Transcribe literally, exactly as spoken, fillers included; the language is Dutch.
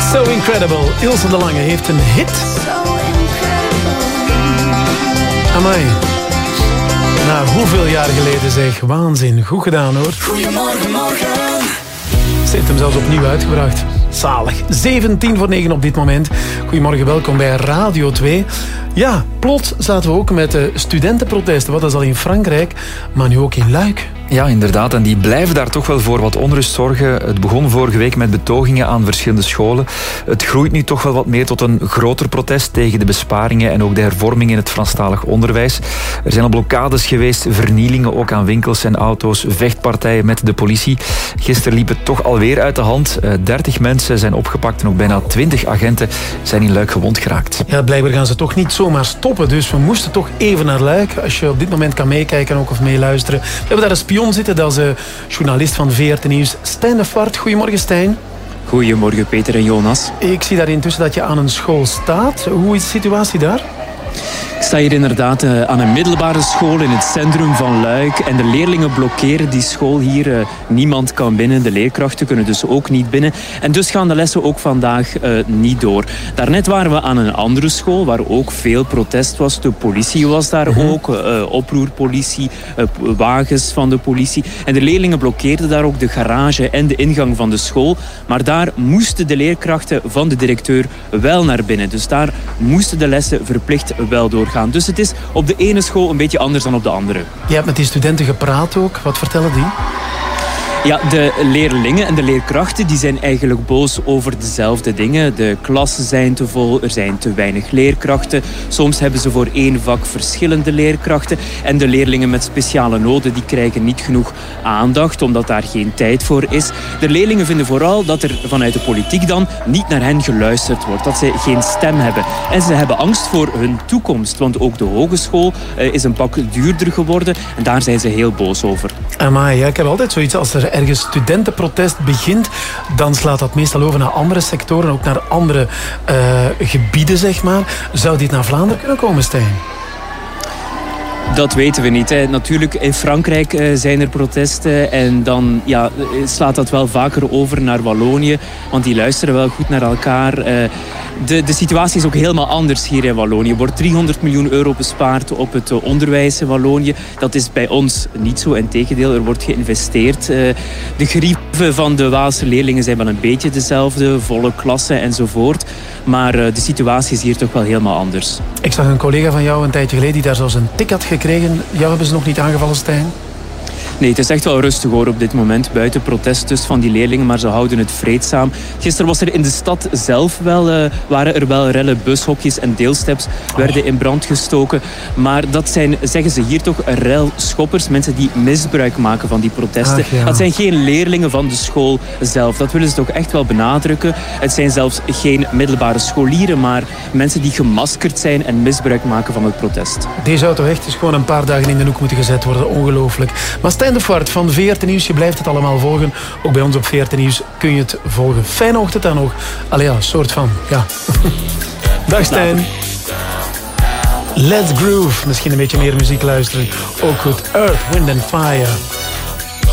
So Incredible. Ilse de Lange heeft een hit. Amai. Nou, hoeveel jaar geleden zeg. Waanzin. Goed gedaan hoor. Goedemorgen, morgen. Ze heeft hem zelfs opnieuw uitgebracht. Zalig. zeventien voor negen op dit moment. Goedemorgen, welkom bij Radio twee. Ja, plots zaten we ook met de studentenprotesten. Wat is al in Frankrijk, maar nu ook in Luik. Ja, inderdaad. En die blijven daar toch wel voor wat onrust zorgen. Het begon vorige week met betogingen aan verschillende scholen. Het groeit nu toch wel wat meer tot een groter protest tegen de besparingen en ook de hervorming in het Franstalig onderwijs. Er zijn al blokkades geweest, vernielingen ook aan winkels en auto's, vechtpartijen met de politie. Gisteren liep het toch alweer uit de hand. dertig mensen zijn opgepakt en ook bijna twintig agenten zijn in Luik gewond geraakt. Ja, blijkbaar gaan ze toch niet zomaar stoppen. Dus we moesten toch even naar Luik. Als je op dit moment kan meekijken ook of meeluisteren. We hebben daar een spion zitten, dat is een journalist van V R T Nieuws, Stijn de Vaart. Goedemorgen, Stijn. Goedemorgen, Peter en Jonas. Ik zie daar intussen dat je aan een school staat. Hoe is de situatie daar? Ik sta hier inderdaad uh, aan een middelbare school in het centrum van Luik. En de leerlingen blokkeren die school hier. Uh, niemand kan binnen. De leerkrachten kunnen dus ook niet binnen. En dus gaan de lessen ook vandaag uh, niet door. Daarnet waren we aan een andere school waar ook veel protest was. De politie was daar mm-hmm. ook. Uh, oproerpolitie, uh, wagens van de politie. En de leerlingen blokkeerden daar ook de garage en de ingang van de school. Maar daar moesten de leerkrachten van de directeur wel naar binnen. Dus daar moesten de lessen verplicht wel doorgaan. Dus het is op de ene school een beetje anders dan op de andere. Je hebt met die studenten gepraat ook. Wat vertellen die? Ja, de leerlingen en de leerkrachten die zijn eigenlijk boos over dezelfde dingen. De klassen zijn te vol, er zijn te weinig leerkrachten. Soms hebben ze voor één vak verschillende leerkrachten. En de leerlingen met speciale noden die krijgen niet genoeg aandacht, omdat daar geen tijd voor is. De leerlingen vinden vooral dat er vanuit de politiek dan niet naar hen geluisterd wordt. Dat ze geen stem hebben. En ze hebben angst voor hun toekomst. Want ook de hogeschool uh, is een pak duurder geworden. En daar zijn ze heel boos over. Amai, ja, ik heb altijd zoiets als er ergens studentenprotest begint, dan slaat dat meestal over naar andere sectoren, ook naar andere uh, gebieden, zeg maar. Zou dit naar Vlaanderen kunnen komen, Stijn? Dat weten we niet. Hè. Natuurlijk, in Frankrijk uh, zijn er protesten en dan ja, slaat dat wel vaker over naar Wallonië, want die luisteren wel goed naar elkaar. Uh, de, de situatie is ook helemaal anders hier in Wallonië. Er wordt driehonderd miljoen euro bespaard op het uh, onderwijs in Wallonië. Dat is bij ons niet zo. Integendeel, er wordt geïnvesteerd. Uh, de gerieven van de Waalse leerlingen zijn wel een beetje dezelfde, volle klassen enzovoort. Maar uh, de situatie is hier toch wel helemaal anders. Ik zag een collega van jou een tijdje geleden die daar zelfs een tik had gekregen. Jou hebben ze nog niet aangevallen, Stijn? Nee, het is echt wel rustig hoor op dit moment. Buiten protest dus van die leerlingen, maar ze houden het vreedzaam. Gisteren was er in de stad zelf wel, uh, waren er wel rellen, bushokjes en deelsteps werden in brand gestoken. Maar dat zijn, zeggen ze hier toch, relschoppers. Mensen die misbruik maken van die protesten. Ach, ja. Dat zijn geen leerlingen van de school zelf. Dat willen ze toch echt wel benadrukken. Het zijn zelfs geen middelbare scholieren, maar mensen die gemaskerd zijn en misbruik maken van het protest. Deze zou toch echt eens gewoon een paar dagen in de hoek moeten gezet worden. Ongelooflijk. Maar Stijn de Vaart van V R T Nieuws, je blijft het allemaal volgen. Ook bij ons op V R T Nieuws kun je het volgen. Fijne ochtend dan nog. Allee ja, soort van. Ja. Dag Stijn. Let's groove. Misschien een beetje meer muziek luisteren. Ook goed. Earth, Wind and Fire.